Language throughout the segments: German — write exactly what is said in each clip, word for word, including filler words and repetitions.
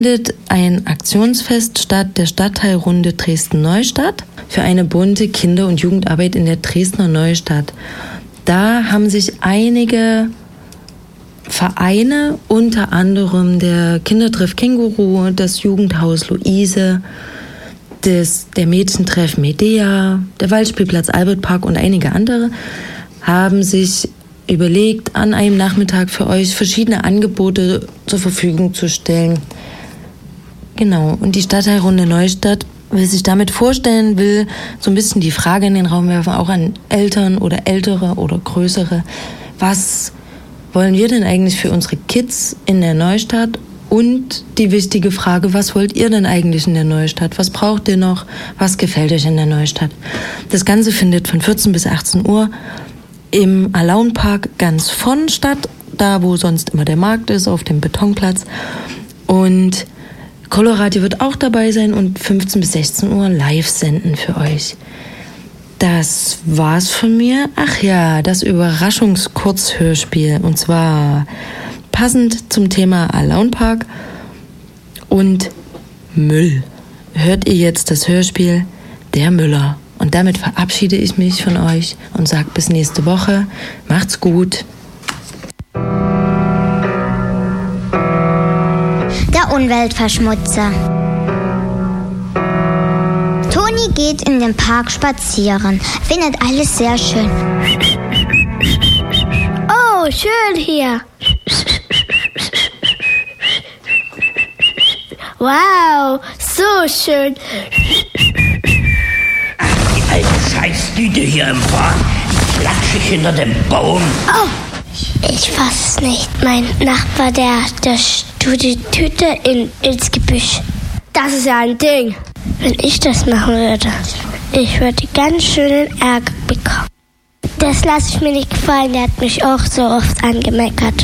findet ein Aktionsfest statt, der Stadtteilrunde Dresden-Neustadt, für eine bunte Kinder- und Jugendarbeit in der Dresdner Neustadt. Da haben sich einige Vereine, unter anderem der Kindertreff Känguru, das Jugendhaus Luise, das, der Mädchentreff Medea, der Waldspielplatz Albertpark und einige andere, haben sich überlegt, an einem Nachmittag für euch verschiedene Angebote zur Verfügung zu stellen. Genau, und die Stadtteilrunde Neustadt will sich damit vorstellen, will so ein bisschen die Frage in den Raum werfen, auch an Eltern oder Ältere oder Größere, was wollen wir denn eigentlich für unsere Kids in der Neustadt? Und die wichtige Frage, was wollt ihr denn eigentlich in der Neustadt? Was braucht ihr noch? Was gefällt euch in der Neustadt? Das Ganze findet von vierzehn bis achtzehn Uhr im Alaunpark ganz vorn statt, da wo sonst immer der Markt ist, auf dem Betonplatz. Und Coloradio wird auch dabei sein und fünfzehn bis sechzehn Uhr live senden für euch. Das war's von mir. Ach ja, das Überraschungskurzhörspiel. Und zwar passend zum Thema Alaunpark und Müll. Hört ihr jetzt das Hörspiel Der Müller. Und damit verabschiede ich mich von euch und sage bis nächste Woche. Macht's gut. Der Umweltverschmutzer. Toni geht in den Park spazieren, findet alles sehr schön. Oh, schön hier. Wow, so schön. Die alte Scheißtüte hier im Park. Klatsch ich hinter dem Baum. Oh, ich fass nicht. Mein Nachbar, der, der tut die Tüte in, ins Gebüsch. Das ist ja ein Ding. Wenn ich das machen würde, ich würde ganz schönen Ärger bekommen. Das lasse ich mir nicht gefallen. Der hat mich auch so oft angemeckert.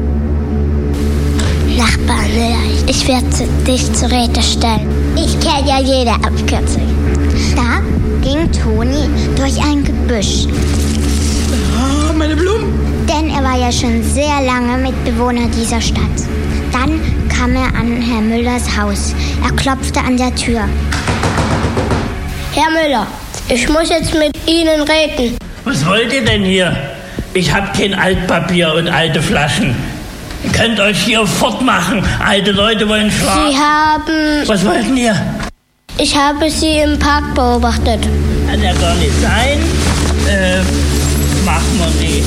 Nachbar, ich werde dich zur Rede stellen. Ich kenne ja jede Abkürzung. Da ging Toni durch ein Gebüsch. Ah, meine Blumen. Denn er war ja schon sehr lange Mitbewohner dieser Stadt. Dann kam er an Herr Müllers Haus. Er klopfte an der Tür. Herr Müller, ich muss jetzt mit Ihnen reden. Was wollt ihr denn hier? Ich hab kein Altpapier und alte Flaschen. Ihr könnt euch hier fortmachen. Alte Leute wollen schlafen. Sie haben... Was wollten ihr? Ich habe Sie im Park beobachtet. Kann ja gar nicht sein. Äh, machen wir nicht.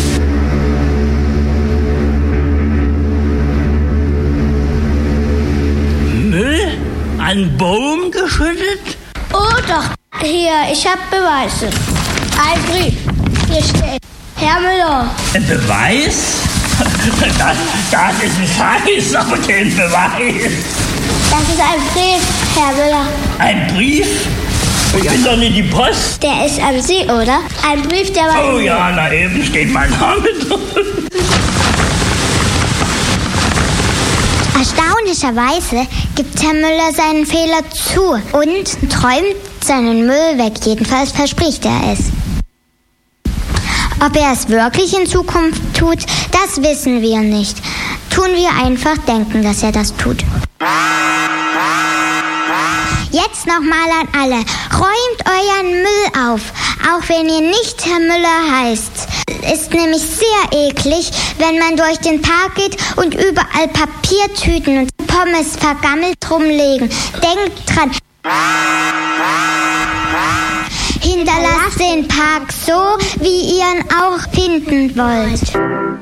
Müll? An Baum geschüttet? Oh doch, hier, ich habe Beweise. Ein Brief. Hier steht, Herr Müller. Ein Beweis? Das, das ist ein Scheiß, aber kein Beweis. Das ist ein Brief, Herr Müller. Ein Brief? Ich bin doch nicht die Post. Der ist an Sie, oder? Ein Brief, der war... Oh ja, na eben steht mein Name drin. Erstaunlicherweise gibt Herr Müller seinen Fehler zu und träumt seinen Müll weg. Jedenfalls verspricht er es. Ob er es wirklich in Zukunft tut, das wissen wir nicht. Tun wir einfach denken, dass er das tut. Jetzt nochmal an alle. Räumt euren Müll auf, auch wenn ihr nicht Herr Müller heißt. Ist nämlich sehr eklig, wenn man durch den Park geht und überall Papiertüten und Pommes vergammelt rumliegen. Denkt dran. Hinterlasst den Park so, wie ihr ihn auch finden wollt.